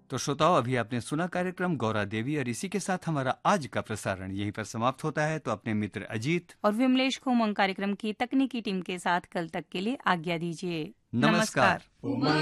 तो श्रोताओं, अभी आपने सुना कार्यक्रम गौरा देवी और इसी के साथ हमारा आज का प्रसारण यहीं पर समाप्त होता है। तो अपने मित्र अजीत और विमलेश को उमंग कार्यक्रम की तकनीकी टीम के साथ कल तक के लिए आज्ञा दीजिए। नमस्कार।